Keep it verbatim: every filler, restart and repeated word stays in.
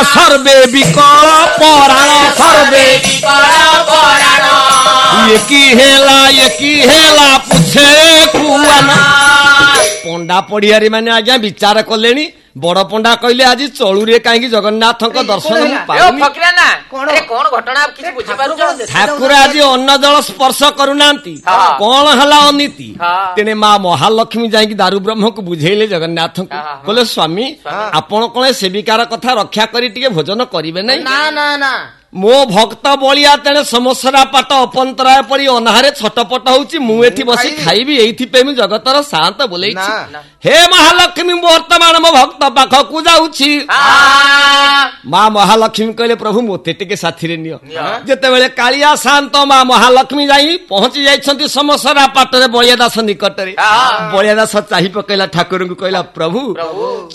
सर्वे विकल पराण सर्वे ये की हेला ये की हेला पूछे कुआना पंडा पड़ियारी माने आज्ञा विचार कलेनी बड़ पंडा कहले आज चलुरे कहीं जगन्नाथ दर्शन ठाकुर आज अन्न जल स्पर्श करूना कौन है अनीति तेने माँ महालक्ष्मी जाकि दारू ब्रह्म को बुझेले जगन्नाथ को बोले स्वामी आपण कौन सेविकार कथा रक्षा करी भोजन करेंगे ना मो भक्त बलिया तेने समस्या पाट अपंतराय पड़ी अनाहारे छटपट होची मुझे बसी खाइबी एइथिपे मु जगतर शांत बोले हे महालक्ष्मी वर्तमान मो भक्त पाख को जाउछि माँ महालक्ष्मी कहले प्रभु मोते टिके साथी रे नियो जेते बेले कालिया शांत माँ महालक्ष्मी जाई पहुंची जाइछंती समस्या पाटरे बलिया दास निकटरे बलिया दास चाहि पकैला ठाकुर को कहला प्रभु